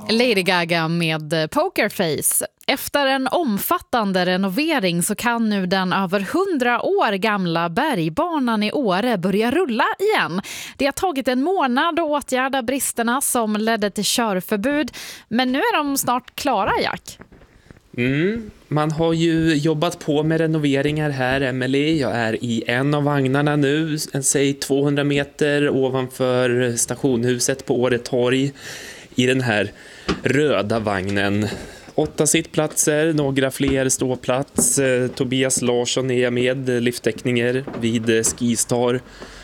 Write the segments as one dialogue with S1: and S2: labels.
S1: Lady Gaga med Pokerface. Efter en omfattande renovering så kan nu den över 100 år gamla bergbanan i Åre börja rulla igen. Det har tagit en månad att åtgärda bristerna som ledde till körförbud, men nu är de snart klara, Jack.
S2: Man har ju jobbat på med renoveringar här, Emily. Jag är i en av vagnarna nu, säg 200 meter ovanför stationhuset på Åre torg. I den här röda vagnen. 8 sittplatser, några fler ståplats. Tobias Larsson är med, lifttekniker vid Skistar.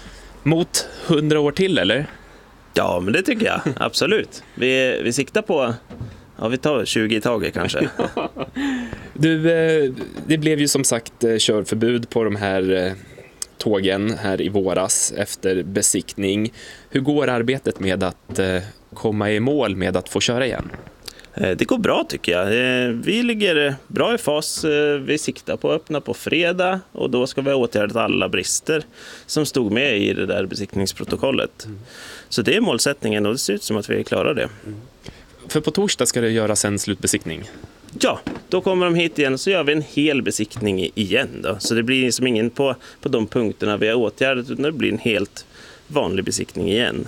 S2: Mot 100 år till, eller?
S3: Ja, men det tycker jag. Absolut. Vi siktar på... Ja, vi tar 20 i taget kanske.
S2: Du, det blev ju som sagt körförbud på de här tågen här i våras efter besiktning. Hur går arbetet med att komma i mål med att få köra igen?
S3: Det går bra tycker jag. Vi ligger bra i fas. Vi siktar på att öppna på fredag och då ska vi ha åtgärdat alla brister som stod med i det där besiktningsprotokollet. Så det är målsättningen och det ser ut som att vi klarar det.
S2: För på torsdag ska det göras en slutbesiktning.
S3: Ja, då kommer de hit igen och så gör vi en hel besiktning igen då. Så det blir liksom ingen på de punkterna vi har åtgärdat utan det blir en helt vanlig besiktning igen.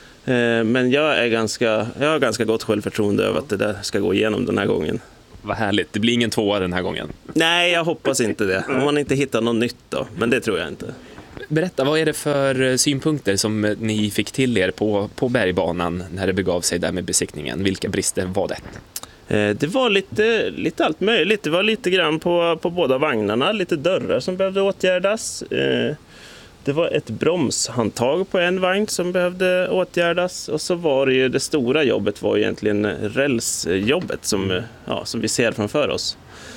S3: Men jag har ganska gott självförtroende över att det där ska gå igenom den här gången.
S2: Vad härligt, det blir ingen 2 den här gången.
S3: Nej, jag hoppas inte det. Om man inte hittar något nytt då, men det tror jag inte.
S2: Berätta, vad är det för synpunkter som ni fick till er på bergbanan när det begav sig där med besiktningen? Vilka brister var det?
S3: Det var lite allt möjligt. Det var lite grann på båda vagnarna, lite dörrar som behövde åtgärdas. Det var ett bromshandtag på en vagn som behövde åtgärdas. Och så var det ju det stora jobbet var egentligen rälsjobbet som vi ser framför oss.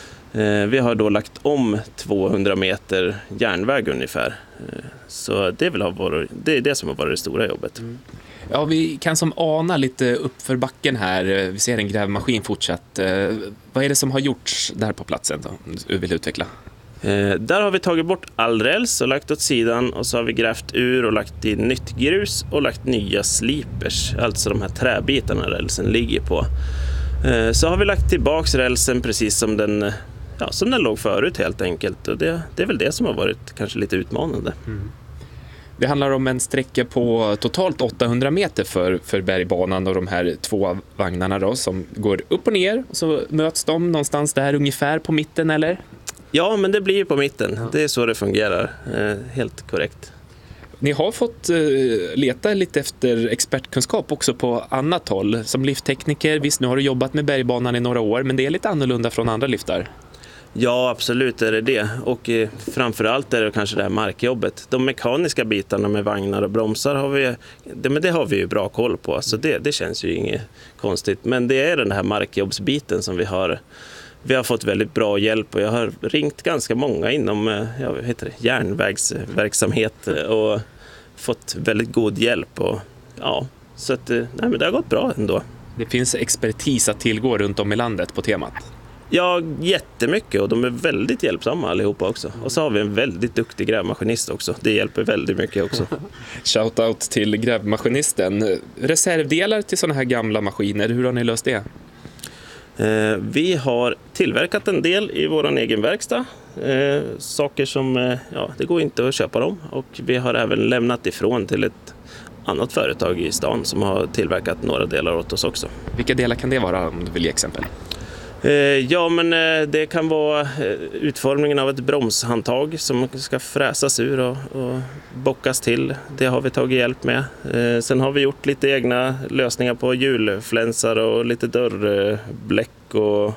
S3: Vi har då lagt om 200 meter järnväg ungefär. Så det är det som har varit det stora jobbet.
S2: Ja, vi kan som ana lite upp för backen här. Vi ser en grävmaskin fortsatt. Vad är det som har gjorts där på platsen då, om du vill utveckla?
S3: Där har vi tagit bort all räls och lagt åt sidan och så har vi grävt ur och lagt i nytt grus och lagt nya slipers, alltså de här träbitarna rälsen ligger på. Så har vi lagt tillbaks rälsen precis som den låg förut helt enkelt och det är väl det som har varit kanske lite utmanande.
S2: Det handlar om en sträcka på totalt 800 meter för bergbanan och de här 2 vagnarna då, som går upp och ner och så möts de någonstans där ungefär på mitten, eller?
S3: Ja, men det blir ju på mitten. Det är så det fungerar. Helt korrekt.
S2: Ni har fått leta lite efter expertkunskap också på annat håll. Som lifttekniker, visst nu har du jobbat med bergbanan i några år, men det är lite annorlunda från andra liftar.
S3: Ja, absolut är det. Och framförallt är det kanske det här markjobbet. De mekaniska bitarna med vagnar och bromsar det har vi ju bra koll på. Så det känns ju inget konstigt. Men det är den här markjobbsbiten som vi har fått väldigt bra hjälp och jag har ringt ganska många inom järnvägsverksamhet och fått väldigt god hjälp så att men det har gått bra ändå.
S2: Det finns expertis att tillgå runt om i landet på temat.
S3: Ja, jättemycket och de är väldigt hjälpsamma allihopa också. Och så har vi en väldigt duktig grävmaskinist också. Det hjälper väldigt mycket också.
S2: Shoutout till grävmaskinisten. Reservdelar till sådana här gamla maskiner, hur har ni löst det?
S3: Vi har tillverkat en del i vår egen verkstad. Saker som, det går inte att köpa dem. Och vi har även lämnat ifrån till ett annat företag i stan som har tillverkat några delar åt oss också.
S2: Vilka delar kan det vara om du vill ge exempel?
S3: Ja, men det kan vara utformningen av ett bromshandtag som ska fräsas ur och bockas till. Det har vi tagit hjälp med. Sen har vi gjort lite egna lösningar på hjulflänsar och lite dörrbläck och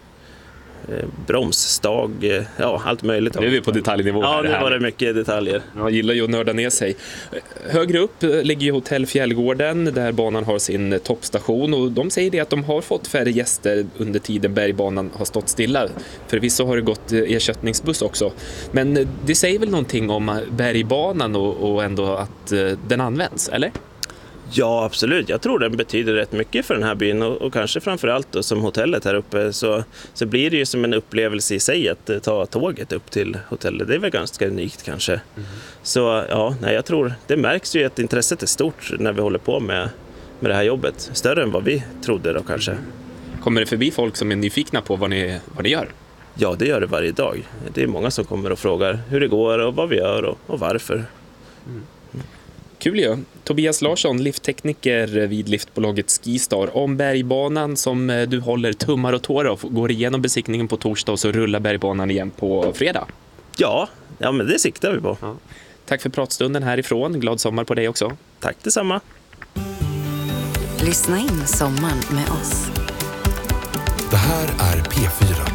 S3: bromsstag, allt möjligt.
S2: Nu är vi på detaljnivå.
S3: Ja, nu var det mycket detaljer.
S2: Jag gillar ju att nörda ner sig. Högre upp ligger ju Hotell Fjällgården där banan har sin toppstation och de säger det att de har fått färre gäster under tiden bergbanan har stått stilla. Förvisso har det gått ersättningsbuss också. Men det säger väl någonting om bergbanan och ändå att den används, eller?
S3: Ja, absolut. Jag tror den betyder rätt mycket för den här byn och kanske framförallt då, som hotellet här uppe så blir det ju som en upplevelse i sig att ta tåget upp till hotellet. Det är väl ganska unikt kanske. Så jag tror det märks ju att intresset är stort när vi håller på med med det här jobbet. Större än vad vi trodde då kanske.
S2: Kommer det förbi folk som är nyfikna på vad ni gör?
S3: Ja, det gör det varje dag. Det är många som kommer och frågar hur det går och vad vi gör och varför.
S2: Kul ju. Tobias Larsson, lifttekniker vid liftbolaget Skistar. Om bergbanan som du håller tummar och tår av, går igenom besiktningen på torsdag och så rullar bergbanan igen på fredag.
S3: Ja, men det siktar vi på.
S2: Ja. Tack för pratstunden härifrån. Glad sommar på dig också.
S3: Tack detsamma.
S4: Lyssna in sommaren med oss.
S5: Det här är P4.